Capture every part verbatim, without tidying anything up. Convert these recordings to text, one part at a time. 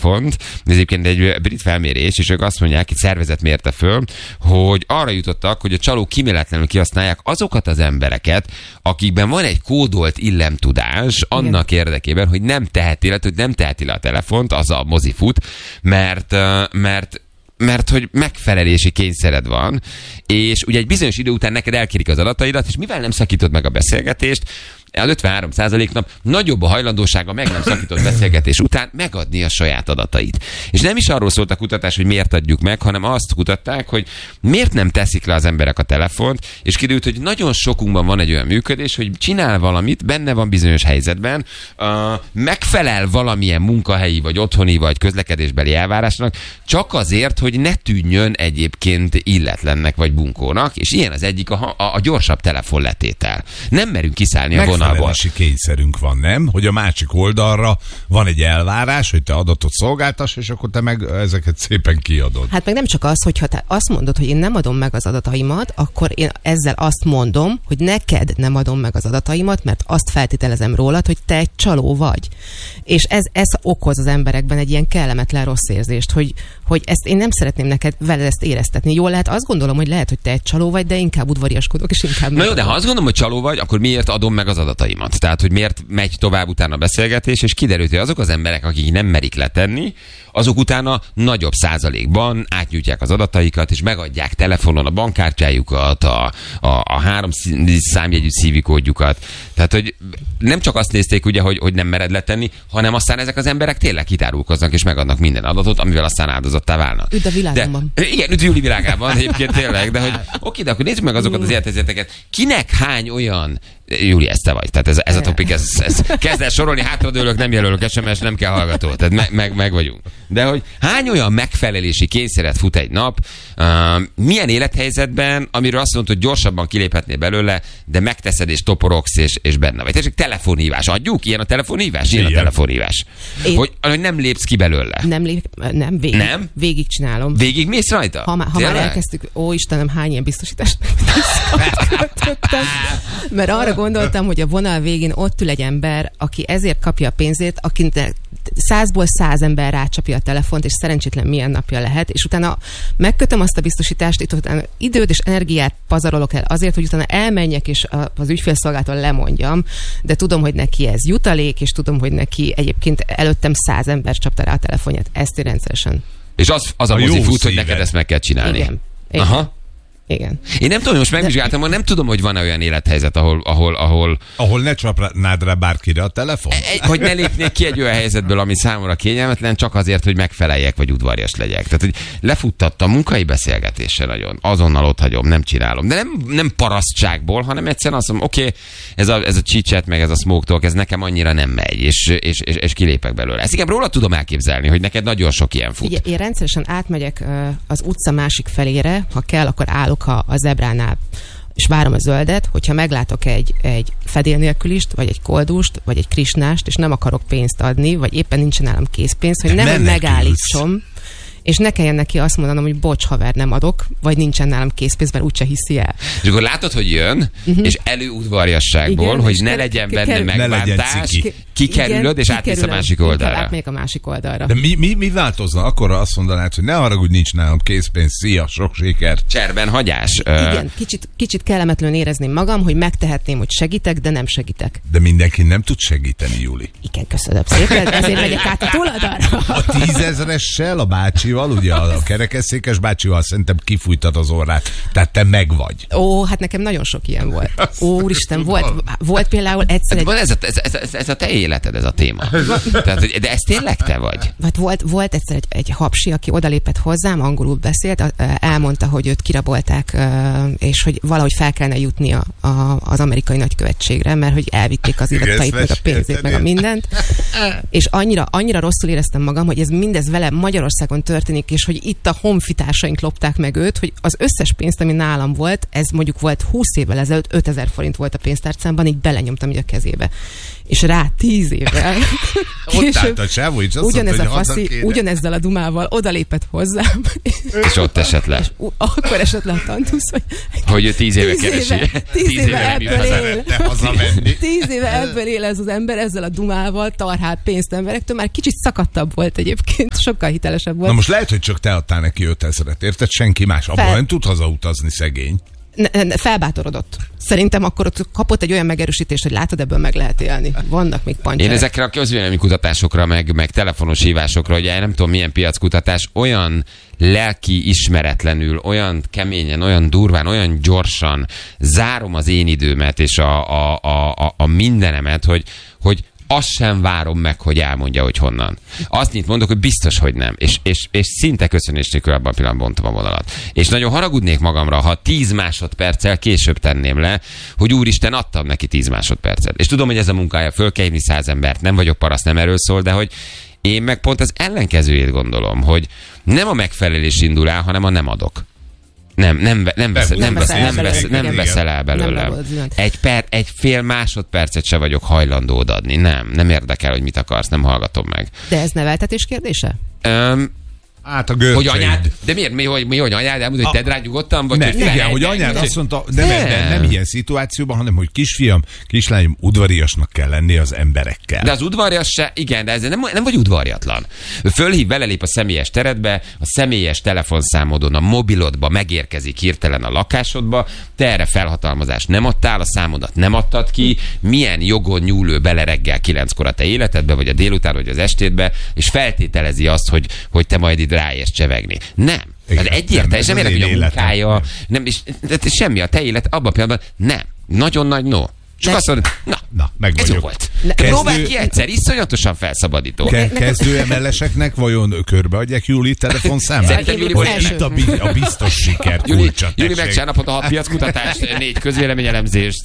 telefont. Ez egyébként egy brit felmérés, és ők azt mondják, hogy szervezet mérte föl, hogy arra jutottak, hogy a csalók kíméletlenül kihasználják azokat az embereket, akikben van egy kódolt illemtudás annak igen. érdekében, hogy nem teheti le, hogy nem teheti le a telefont, az a mozi fut, mert, mert mert hogy megfelelési kényszered van, és ugye egy bizonyos idő után neked elkérik az adataidat, és mivel nem szakítod meg a beszélgetést, az ötvenhárom százaléknak nagyobb a hajlandósága meg nem szakított beszélgetés után megadni a saját adatait. És nem is arról szólt a kutatás, hogy miért adjuk meg, hanem azt kutatták, hogy miért nem teszik le az emberek a telefont, és kiderült, hogy nagyon sokunkban van egy olyan működés, hogy csinál valamit, benne van bizonyos helyzetben, uh, megfelel valamilyen munkahelyi, vagy otthoni, vagy közlekedésbeli elvárásnak, csak azért, hogy ne tűnjön egyébként illetlennek, vagy bunkónak, és ilyen az egyik a, a, a gyorsabb telefonletétel. Nem merünk kiszállni a vonalból. Megfelelési kényszerünk van, nem? Hogy a másik oldalra van egy elvárás, hogy te adatot szolgáltass, és akkor te meg ezeket szépen kiadod. Hát meg nem csak az, hogyha te azt mondod, hogy én nem adom meg az adataimat, akkor én ezzel azt mondom, hogy neked nem adom meg az adataimat, mert azt feltételezem rólad, hogy te egy csaló vagy. És ez, ez okoz az emberekben egy ilyen kellemetlen rossz érzést, hogy, hogy ezt én nem szeretném neked veled ezt éreztetni. Jól lehet, azt gondolom, hogy lehet, hogy te egy csaló vagy, de inkább udvariaskodok, és inkább... Na jó, de ha azt gondolom, hogy csaló vagy, akkor miért adom meg az adataimat? Tehát, hogy miért megy tovább utána a beszélgetés, és kiderült, hogy azok az emberek, akik nem merik letenni, azok utána nagyobb százalékban átnyújtják az adataikat, és megadják telefonon a bankkártyájukat, a, a, a három számjegyű szívikódjukat. Tehát, hogy nem csak azt nézték, ugye, hogy, hogy nem mered letenni, hanem aztán ezek az emberek tényleg kitárulkoznak, és megadnak minden adatot, amivel aztán áldozattá válnak. Üdv a világban. De, igen, üdv Júli világában egyébként tényleg, de hogy oké, de akkor nézzük meg azokat az élethelyzeteket. Kinek hány olyan Júli, ez te vagy. Tehát ez, ez a topik, ez, ez kezd el sorolni, hátradőlök, nem jelölök es em es, nem kell hallgató. Tehát meg, meg, meg vagyunk. De hogy hány olyan megfelelési kényszeret fut egy nap, uh, milyen élethelyzetben, amiről azt mondod, hogy gyorsabban kiléphetnél belőle, de megteszed és toporogsz és, és benne vagy. Tehát telefonhívás. Adjuk? Ilyen a telefonhívás? Ilyen a telefonhívás. Én... Hogy, hogy nem lépsz ki belőle. Nem lép, nem, végig, nem? Végig csinálom. Végig mész rajta? Ha, ha már elkezdtük, ó Istenem, hány ilyen biztosítást megkötöttem. Mert arra gondoltam, hogy a vonal végén ott ül egy ember, aki ezért kapja a pénzét, akinek százból száz ember rácsapja a telefont, és szerencsétlen milyen napja lehet, és utána megkötöm azt a biztosítást, itt utána időt és energiát pazarolok el azért, hogy utána elmenjek, és az ügyfélszolgáltól lemondjam, de tudom, hogy neki ez jutalék, és tudom, hogy neki egyébként előttem száz ember csapta rá a telefonját. Ezt én rendszeresen. És az, az a, a mozi fut, hogy neked ezt meg kell csinálni. Igen. Igen. Aha. Igen. Én nem tudom, most megvizsgáltam, de... nem tudom, hogy van-e olyan élethelyzet, ahol... Ahol, ahol... ahol ne csapnád rá bárkire a telefon? Egy, hogy ne lépnék ki egy olyan helyzetből, ami számomra kényelmetlen, csak azért, hogy megfeleljek, vagy udvarias legyek. Tehát, hogy lefuttattam munkai beszélgetésre nagyon. Azonnal ott hagyom, nem csinálom. De nem, nem parasztságból, hanem egyszerűen azt mondom, oké, okay, ez a, ez a chit-chat, meg ez a smoke talk, ez nekem annyira nem megy, és, és, és, és kilépek belőle. Ezt inkább róla tudom elképzelni, hogy neked nagyon sok ilyen fut. Ugye, én rendszeresen átmegyek az utca másik felére, ha kell, akkor állok a, a zebránál, és várom a zöldet, hogyha meglátok egy, egy fedél nélkülist, vagy egy koldust, vagy egy krisnást, és nem akarok pénzt adni, vagy éppen nincsen nálam készpénz, hogy nem, hogy megállítsom, és ne kelljen neki azt mondanom, hogy bocs, haver, nem adok, vagy nincsen nálam készpénz, mert úgyse hiszi el. És akkor látod, hogy jön, uh-huh. és előudvarjasságból, igen, hogy ne legyen benne megbántás, kikerülöd, és átmész a másik oldalra. Átmegyek a másik oldalra. De mi, mi, mi változna? Akkor azt mondanád, hogy ne haragudj, nincs nálam készpénz, szia, sok sikert. Cserben hagyás. Igen, kicsit, kicsit kellemetlenül érezném magam, hogy megtehetném, hogy segítek, de nem segítek. De mindenki nem tud segíteni, Júli. Igen, köszönöm szépen, ezért megyek át a túloldalra. A tízezressel, a bácsival, ugye a kerekesszékes bácsival szerintem kifújtad az orrát, tehát te meg vagy. Ó, hát nekem nagyon sok ilyen volt. Ó, úristen, volt, volt például egyszer egy... Ez a, ez, ez, ez a te életed, ez a téma. Tehát, de ez tényleg te vagy? Hát volt, volt egyszer egy, egy hapsi, aki odalépett hozzám, angolul beszélt, elmondta, hogy őt kirabolták, és hogy valahogy fel kellene jutni a, a, az amerikai nagykövetségre, mert hogy elvitték az iratait, meg a pénzét, meg a mindent. És annyira, annyira rosszul éreztem magam, hogy ez mindez vele Magyarországon történt, történik, és hogy itt a honfitársaink lopták meg őt, hogy az összes pénzt, ami nálam volt, ez mondjuk volt húsz évvel ezelőtt, ötezer forint volt a pénztárcámban, így belenyomtam így a kezébe. És rá tíz évvel ott állt a csávó, és azt ugyanez mondta, a faszi, ugyanezzel a dumával odalépett hozzám. És ott esett le. És u- akkor esett le a tantusz, hogy... Hogy ő tíz éve tíz keresi. Éve, tíz, tíz éve, éve ebből él. hazamenni. Tíz éve ebből él ez az ember, ezzel a dumával tarhál pénzt emberektől. Már kicsit szakadtabb volt egyébként, sokkal hitelesebb volt. Na most lehet, hogy csak te adtál neki ötezret, érted? Senki más. Abban Fel... nem tud hazautazni, szegény. Ne, ne, felbátorodott. Szerintem akkor ott kapott egy olyan megerősítést, hogy látod, ebből meg lehet élni. Vannak még pancsák. Én ezekre a közvélemény kutatásokra, meg, meg telefonos hívásokra, hogy nem tudom milyen piackutatás, olyan lelki ismeretlenül, olyan keményen, olyan durván, olyan gyorsan zárom az én időmet és a, a, a, a, a mindenemet, hogy, hogy azt sem várom meg, hogy elmondja, hogy honnan. Azt nyit mondok, hogy biztos, hogy nem. És, és, és szinte köszönés nélkül abban a pillanatban bontom a vonalat. És nagyon haragudnék magamra, ha tíz másodperccel később tenném le, hogy úristen, adtam neki tíz másodpercet. És tudom, hogy ez a munkája, föl kell hívni száz embert, nem vagyok paraszt, nem erről szól, de hogy én meg pont az ellenkezőjét gondolom, hogy nem a megfelelés indul el, hanem a nem adok. Nem, nem, nem, veszel, nem, veszel, nem, veszel, nem veszel el belőlem. Egy, per, egy fél másodpercet se vagyok hajlandó odaadni. Nem, nem érdekel, hogy mit akarsz, nem hallgatom meg. De ez neveltetés kérdése? Um, Hát a görcseid. Hogy anyád, de miért, mi, hogy, mi, hogy anyád elmondta, hogy tedd rá nyugodtan? Vagy ne, hogy igen, fel, hogy anyád nem, azt mondta, nem, nem. Nem, nem ilyen szituációban, hanem hogy kisfiam, kislányom, udvariasnak kell lenni az emberekkel. De az udvarias se, igen, de ez nem, nem vagy udvariatlan. Fölhív, belelép a személyes teredbe, a személyes telefonszámodon, a mobilodba megérkezik hirtelen a lakásodba, te erre felhatalmazást nem adtál, a számodat nem adtad ki, milyen jogon nyúl ő bele reggel kilenckor a te életedbe, vagy a délután, vagy az estétbe, és feltételezi azt, hogy, hogy te majd itt ráérsz csevegni. Nem. Igen, hát egyértelmű, nem érdekel, hogy a munkája, nem, és, de semmi a te élet, abban a pillanatban nem. Nagyon nagy no. Csak azt mondod, na, na meg ez jó vagyok. volt. Kezdő... Próbálj ki egyszer, iszonyatosan felszabadító. Ke- kezdő em el-eseknek vajon körbeadják Júli telefonszámát? Szerintem Júli hogy itt a, bi- a biztos siker Júli, kulcsa. Júli megcsinálapot a hat piackutatást, négy közvéleményelemzést.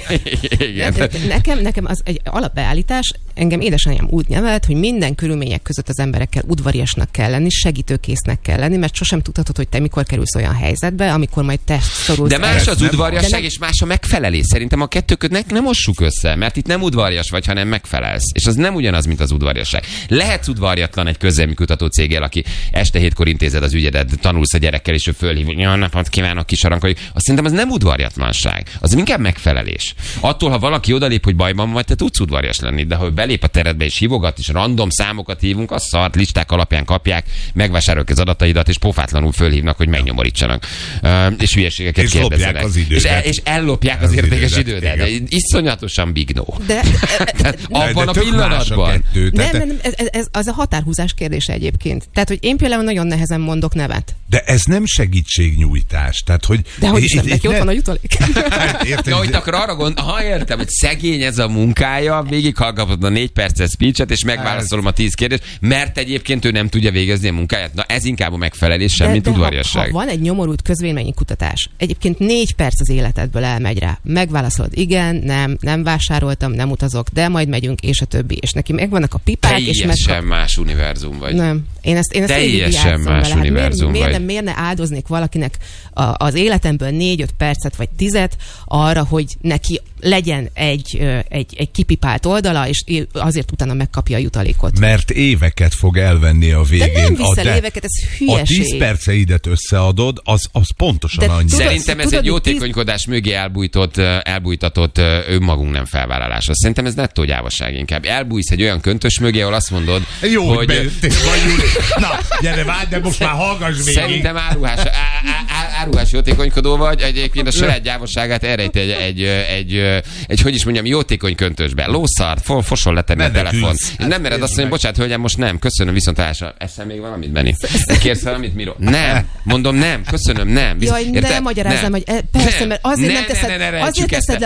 Igen. Ne, nekem, nekem az egy alapbeállítás, engem édesanyám úgy nevelt, hogy minden körülmények között az emberekkel udvariasnak kell lenni, segítőkésznek kell lenni, mert sosem tudhatod, hogy te mikor kerülsz olyan helyzetbe, amikor majd te szorulsz. De más az udvariasság, nem... és más a megfelelés. Szerintem a kettő között nem mossuk össze, mert itt nem udvarias vagy, hanem megfelelsz. És az nem ugyanaz, mint az udvariasság. Lehetsz udvariatlan egy közvéleménykutató céggel, aki este hétkor intézed az ügyedet, tanulsz a gyerekkel, és ő fölhív, hogy jó napot kívánok, kisarankoljuk. Azt szerintem az nem udvariatlanság. Az inkább megfelelés. Attól, ha valaki odalép, hogy bajban vagy, te tudsz udvarias lenni, de ha ő belép a teredbe és hívogat, és random számokat hívunk, az szart, listák alapján kapják, megvásárolják az adataidat, és pofátlanul fölhívnak, hogy megnyomorítsanak. Uh, és hülyeségeket és kérdezzenek. És, el, és ellopják az, az értékes idődet. idődet. Iszonyatosan big no. De, abban a pillanatban. Kettő, nem, nem, nem, ez, ez az a határhúzás kérdése egyébként. Tehát, hogy én például nagyon nehezen mondok nevet. De ez nem segítségnyújtás. Tehát, hogy de hogy is nem, neki ott van a jutalék. Hát, ja, hogy akkor arra gond, ha értem, hogy szegény ez a munkája, végighallgatod a négy perces speechet, és megválaszolom a tíz kérdést, mert egyébként ő nem tudja végezni a munkáját. Na ez inkább a megfelelés, sem, mint udvariasság. Ha, ha van egy nyomorult közvéleményi kutatás, egyébként négy perc az életedből elmegy rá. Megválaszolod, igen, nem, nem vásároltam, nem utazok, de majd megyünk, és a többi. És neki megvannak a pipák, teljesen és megkap... más univerzum vagy. Nem. Én ezt, én ezt teljesen más vele. univerzum hát miért, vagy. Miért, miért ne áldoznék valakinek a, az életemből négy-öt percet, vagy tizet arra, hogy neki legyen egy, egy, egy kipipált oldala, és azért utána megkapja a jutalékot. Mert éveket fog elvenni a végén. De nem viszel a, éveket, ez hülyeség. A tíz perceidet összeadod, az, az pontosan de annyi. Tudod, Szerintem ez tudod, egy jótékonykodás mögé elbújtott, elbújtatott önmagunk nem felvállalás. Szerintem ez nettó gyávaság inkább. Elbújsz egy olyan köntös mögé, ahol azt mondod, jó, hogy... hogy be, na, gyere, várj, de most már hallgass végig. Szerintem áruhás, á, á, áruhás jótékonykodó vagy, egyébként a saját gyávaságát elrejti egy, egy, egy, egy, egy, hogy is mondjam, jótékony köntösbe. Lószart, for, fosol letenni a telefon. Nem mered azt mondani, bocsánat, hölgyem, most nem, köszönöm, viszontlátásra. Eszem még valamit, Benni? Kérsz valamit, Miro? Nem, mondom, nem, köszönöm, nem. Jaj, ne magyarázzam, hogy persze, mert azért nem teszed, azért teszed le a telefon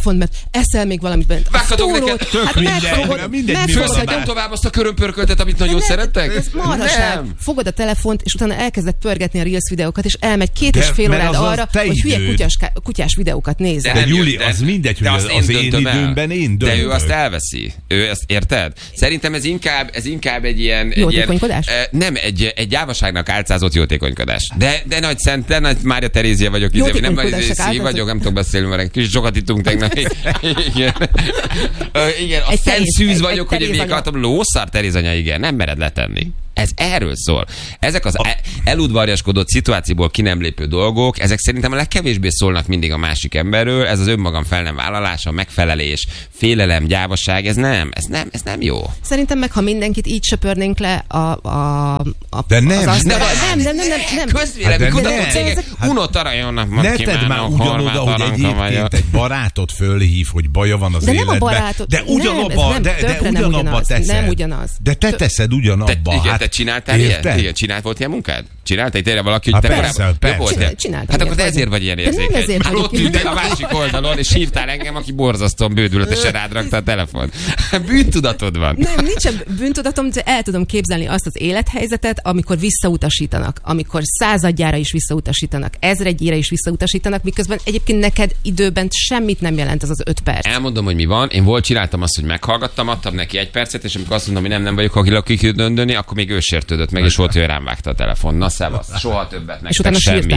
telefont, mert eszel még valamit bent. Vághatok neked. Hát megfogod, megfogod tovább azt a körömpörköltet, amit nagyon szerettek? Ez marhaság. Fogod a telefont, és utána elkezded pörgetni a Reels videókat, és elmegy két és fél órád arra, hogy hülye kutyás, kutyás videókat nézzel. De Júli, az mindegy, hogy az, az én időmben én döntök. De ő azt elveszi. Ő ezt érted? Szerintem ez inkább, ez inkább egy ilyen... Jótékonykodás? Egy ilyen, nem, egy, egy gyávaságnak álcázott jótékonykodás. De, de nagy szent, de nagy Mária Terézia vagyok. Izé, nem szív vagyok, nem tudok beszélni, mert kis sokat ittunk tegnap. Igen. Igen, a szent szűz vagyok, hogy még akartam lószar Terézanya, igen, nem mered letenni. Ez erről szól. Ezek az eludvarjaskodott szituációból ki nem lépő dolgok, ezek szerintem a legkevésbé szólnak mindig a másik emberről, ez az önmagam fel nem vállalása, megfelelés, félelem, gyávaság, ez nem, ez nem, ez nem jó. Szerintem meg, ha mindenkit így söpörnénk le a... a, a de nem, az nem, nem, nem, nem, nem, nem. Közvélemény kutató cégek, unott arra jönnek, ne tedd már ugyanoda, hogy egyébként egy barátot fölhív, hogy baja van az de életben. Nem a barátot, de ugyanabba, nem, de, de ugyanabba teszed. Nem ugyanaz. De te teszed ugyanabba. Te, te csináltál ilyet? Igen, csinált volt ilyen munkád? Csináltál tényleg valaki, hogy te persze, persze. Csináltam. Hát akkor te ezért vagy ilyen érzékeny. Már ott ültél a másik oldalon, és hívtál engem, aki borzasztóan bődületesen rád rakta a telefon. Bűntudatod van. Nem, nincsen bűntudatom, de el tudom képzelni azt az élethelyzetet, amikor visszautasítanak, amikor századjára is visszautasítanak, ezredjére is visszautasítanak, miközben egyébként neked időben semmit nem jelent az az öt perc. Elmondom, hogy mi van. Én volt csináltam azt, hogy meghallgattam, adtam neki egy percet, és amikor azt mondom, hogy nem, nem vagyok, aki lakik dönteni, akkor még ő sértődött meg, és volt, hogy rám vágta a telefon. Na szevasz, soha többet nektek semmi.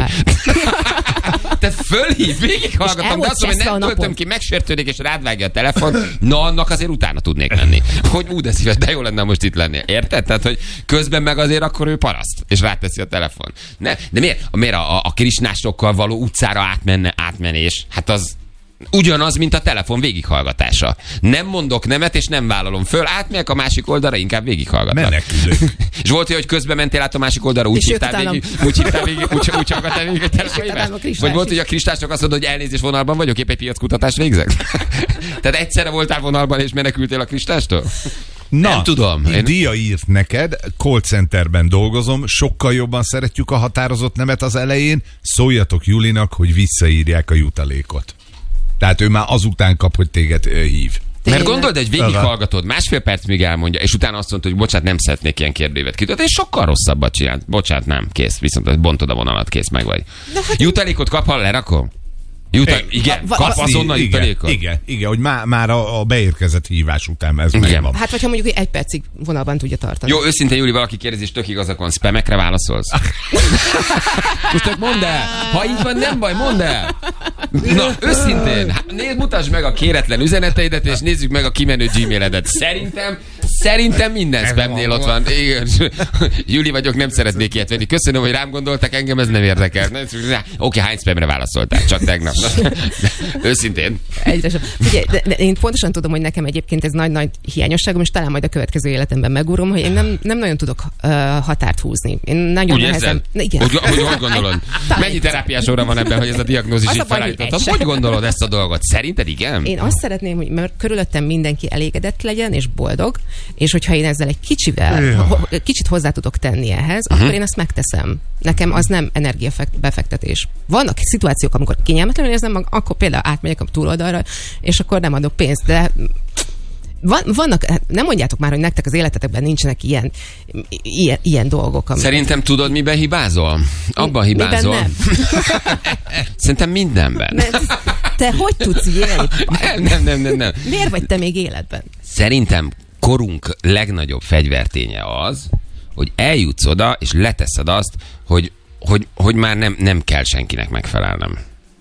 Te fölhív, végighallgattam, de azt mondom, hogy nem töltöm ki, megsértődik, és rád vágja a telefon. Na, annak azért utána tudnék menni. Hogy úgy de szíves, de jó lenne most itt lenni. Érted? Tehát, hogy közben meg azért akkor ő paraszt, és ráteszi a telefon. Ne, de miért, miért a, a, a krisnásokkal való utcára átmenne, átmenés? Hát az ugyanaz, mint a telefon végighallgatása. Nem mondok nemet, és nem vállalom föl, átmegyek a másik oldalra, inkább végighallgatlak. Menekülök. És volt, hogy közben mentél át a másik oldalra, úgy hívtál végig, úgy hívtál végig, úgy, úgy hallgattál végig a telefonhívást. Vagy volt, hogy a kristások azt mondod, hogy elnézés vonalban vagyok, épp egy piackutatást végzek. Tehát egyszerre voltál vonalban, és menekültél a kristástól? Na, nem tudom. Én... Dia írt neked, call centerben dolgozom, sokkal jobban szeretjük a határozott nemet az elején, szóljatok Julinak, hogy visszaírják a jutalékot. Tehát ő már azután kap, hogy téged uh, hív. Mert gondold, egy végighallgatod, másfél perc még elmondja, és utána azt mondta, hogy bocsánat, nem szeretnék ilyen kérdőívet kitölteni, és sokkal rosszabbat csinált. Bocsánat, nem, kész, viszont bontod a vonalat, kész, meg vagy. Hát jutalékot kap, ha lerakom? Jutal, é, igen, va, kap azonnal igen, jutalékot. Igen, igen, hogy má, már a, a beérkezett hívás után ez megvan. Hát, hogyha mondjuk egy percig vonalban tudja tartani. Jó, őszintén, Júli, valaki kérdezi, és tök igazakon, spamekre válaszolsz? Most csak mondd el. Ha így van, nem baj, mondd el. Na, őszintén, nézd, mutasd meg a kéretlen üzeneteidet, és nézzük meg a kimenő Gmailedet. Szerintem, szerintem minden spamnél ott van. Igen. Júli vagyok, nem szeretnék ilyet venni. Köszönöm, hogy rám gondoltak, engem ez nem érdekel. Oké, okay, hány spamre válaszoltál? Csak tegnap. Őszintén. Egyre sem. Ugye, de, de én pontosan tudom, hogy nekem egyébként ez nagy-nagy hiányosságom, és talán majd a következő életemben megúrom, hogy én nem, nem nagyon tudok uh, határt húzni. Én nagyon úgy nehezen... Igen. Hogy, hogy, hogy gondolod? Mennyi terápiás óra van ebben, hogy ez a diagnózis így felállítottad? Hogy gondolod ezt a dolgot? Szerinted igen? Én azt szeretném, hogy mert körülöttem mindenki elégedett legyen, és boldog, és hogyha én ezzel egy kicsivel, ho, kicsit hozzá tudok tenni ehhez, uh-huh. akkor én azt megteszem. Nekem az nem energiabefektetés. Vannak szituációk, amikor kényelmetlenül érzem, akkor például átmegyek a túloldalra, és akkor nem adok pénzt, de van, vannak, nem mondjátok már, hogy nektek az életetekben nincsenek ilyen, ilyen, ilyen dolgok. Amik... Szerintem tudod, miben hibázol? Abban hibázol. Miben nem? Szerintem mindenben. Mert te hogy tudsz így élni? Nem, nem, nem, nem, nem. Miért vagy te még életben? Szerintem korunk legnagyobb fegyverténye az, hogy eljutsz oda, és leteszed azt, hogy, hogy, hogy már nem, nem kell senkinek megfelelnem.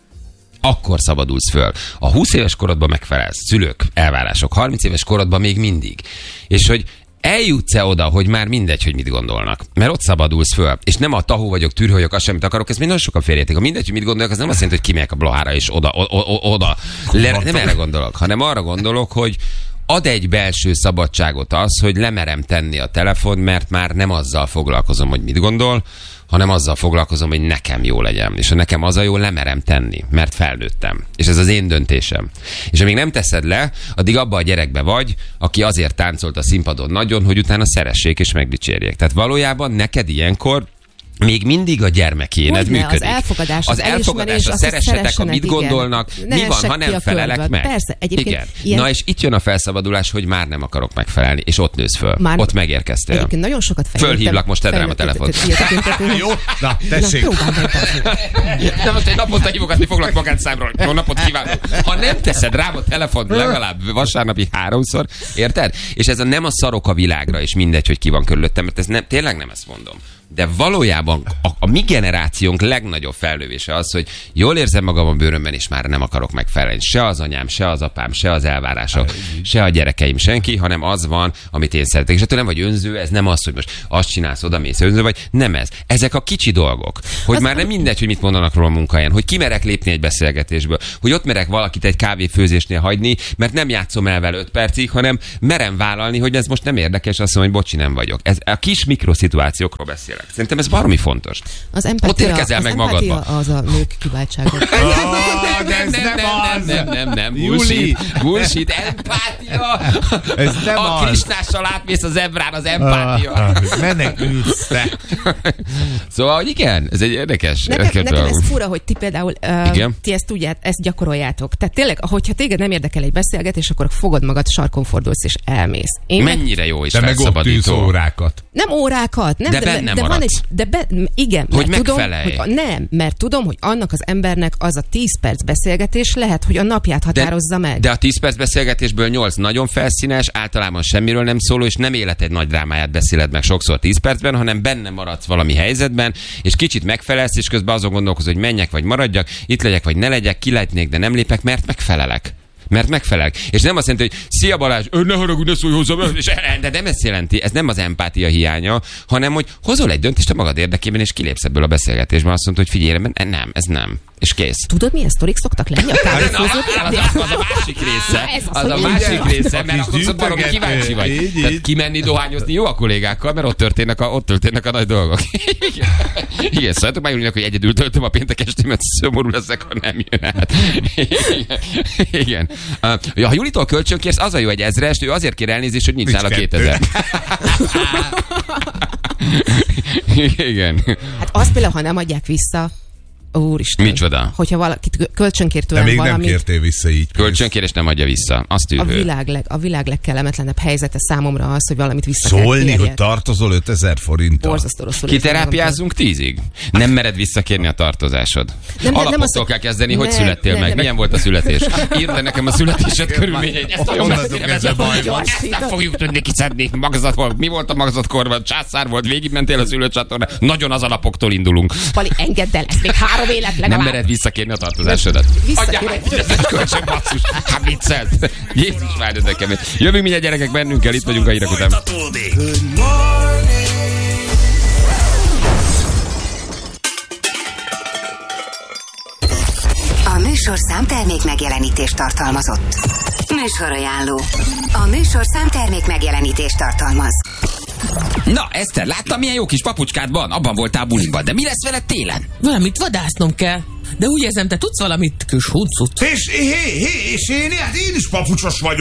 Akkor szabadulsz föl. A húsz éves korodban megfelelsz, szülők, elvárások, harminc éves korodban még mindig. És hogy eljutsz-e oda, hogy már mindegy, hogy mit gondolnak. Mert ott szabadulsz föl. És nem a tahó vagyok, tűrő vagyok, azt semmit akarok, ezt még nagyon sokan félreértik. A mindegy, hogy mit gondolok, az nem azt jelenti, hogy kimegyek a Blahára és oda, o, o, oda. Le, nem erre gondolok, hanem arra gondolok, hogy ad egy belső szabadságot az, hogy lemerem tenni a telefon, mert már nem azzal foglalkozom, hogy mit gondol, hanem azzal foglalkozom, hogy nekem jó legyen. És ha nekem az a jó, lemerem tenni, mert felnőttem. És ez az én döntésem. És amíg nem teszed le, addig abba a gyerekbe vagy, aki azért táncolt a színpadon nagyon, hogy utána szeressék és megdicsérjék. Tehát valójában neked ilyenkor még mindig a gyermekéned Hogyne, működik. Az elfogadás, az, az elfogadás, a szeressetek, a mit gondolnak, ne mi van, ha nem felelek körbön. meg. Persze, egyébként igen. Ilyen... Na és itt jön a felszabadulás, hogy már nem akarok megfelelni, és ott nősz föl. Már... Ott megérkeztél. Egyébként nagyon sokat fejlődtem. Fölhívlak, most tedd rám a telefont. Jó, na tessék. Na, próbáld meg. De most egy naponta hívogatni foglak magánszámról. Jó napot kívánok. Ha nem teszed rám a telefont legalább vasárnapi háromszor, érted? És ez a nem a szarok a világra, és mindegy, hogy ki van körülöttem, mert ez nem, tényleg nem ezt mondom. De valójában a, a mi generációnk legnagyobb fellövése az, hogy jól érzem magam a bőrömben, és már nem akarok megfelelni. Se az anyám, se az apám, se az elvárások, se a gyerekeim, senki, hanem az van, amit én szeretek. És ettől nem vagy önző, ez nem az, hogy most azt csinálsz, oda mész, önző vagy. Nem ez. Ezek a kicsi dolgok. Hogy az már nem mindegy, hogy mit mondanak róla a munkahelyen, hogy kimerek lépni egy beszélgetésből, hogy ott merek valakit egy kávéfőzésnél hagyni, mert nem játszom el vele öt percig, hanem merem vállalni, hogy ez most nem érdekes, azt mondom, hogy bocsi, nem vagyok. Ez a kis mikroszituációkról beszélek. Szerintem ez baromi fontos. Az empatia, ott érkezel az meg empatia magadba. az a nők kiváltsága. Oh, de ez nem, nem, nem, az. nem, nem, nem, nem, Júli. bullshit, bullshit, empátia. Ez nem a az. Krisnással átmész az ebrán, az empátia. Ah, menekülsz te. Szóval, hogy igen, ez egy érdekes. Nekem, érdekes nekem dolog. ez fura, hogy ti például uh, Igen? ti ezt tudját, ezt gyakoroljátok. Tehát tényleg, hogyha téged nem érdekel egy beszélgetés, akkor fogod magad, sarkon fordulsz és elmész. Én meg, Mennyire jó és Te meg ott tűz felszabadító. órákat. nem órákat, nem, De de, benne de van maradsz. egy, de be, igen, Hogy mert tudom, megfelelj. hogy, nem, mert tudom, hogy annak az embernek az a tíz perc beszélgetés lehet, hogy a napját határozza meg. De a tíz perc beszélgetésből nyolc nagyon felszínes, általában semmiről nem szóló, és nem élet egy nagy drámáját beszéled meg sokszor tíz percben, hanem benne maradsz valami helyzetben, és kicsit megfelelsz, és közben azon gondolkozol, hogy menjek vagy maradjak, itt legyek vagy ne legyek, kilejtnék, de nem lépek, mert megfelelek. Mert megfelelek. És nem azt jelenti, hogy szia Balázs, ne haragudj, ne szólj hozzá, és de nem ezt jelenti, ez nem az empátia hiánya, hanem hogy hozol egy döntést a magad érdekében, és kilépsz ebből a beszélgetésben, azt mondod, hogy figyelj, nem, ez nem. És kész. Tudod, milyen sztorik szoktak lenni a kávéfőzők? Az, az, az a másik része. Ez az, Az a hogy másik igen. része, mert akkor szóval valami kíváncsi vagy. Így, Tehát így. kimenni dohányozni jó a kollégákkal, mert ott történnek a, ott történnek a nagy dolgok. Igen, Igen szóljátok már Julinak, hogy egyedül töltöm a péntek estémet, szomorú leszek, ha nem jön át. Igen. Igen. Uh, ha Julitól kölcsönkérsz, az a jó egy ezrest, ő azért kér elnézést, hogy nincs Nincs nála kettő. kétezer. Igen. Hát azt például, ha nem adják vissza, úristen. Micsoda? Hogyha valakit kölcsönkér De tőlem még nem valamit, kértél vissza így. Kölcsönkérés nem adja vissza. Azt a ő. világ, leg, a világ legkellemetlenebb helyzete számomra az, hogy valamit vissza kell Szólni, kérjek. hogy tartozol ötezer forinttal. Borzasztó rosszul érzem Kiterápiázunk tízig? Nem mered visszakérni a tartozásod. nem, nem Alapoktól azt- kell kezdeni, hogy nem, születtél nem, meg. nem. Milyen volt a születés? Írd le nekem a születésed körülményeit. Ezt nagyon Onnantól messzire kezdve vezet. baj van. Ezt nem fogjuk tudni kiszedni. Magzat volt. Mi volt a magzatkorban? Császár volt, végigmentél a szülőcsatornán. Nagyon az alapoktól indulunk. Pali, engedd el, ez még három élet legalább. Nem mered visszakérni a tartozásodat. Visszakérem. Adjál, hogy ez egy kölcsön basszus. Hát viccelt. Jézus várj, de kemény. Jövünk mindjárt gyerekek, bennünk kell, itt vagyunk a hírek után. Folytatódik. A műsorszám termék megjelenítést tartalmazott. Műsorajánló. A műsorszám termék megjelenítést tartalmaz. Na, Eszter, láttam, milyen jó kis papucskád van? Abban voltál buliban. De mi lesz veled télen? Valamit vadásznom kell. De úgy érzem, te tudsz valamit, kis huncut. És, hé, hé, és én, hát én is papucsos vagyok.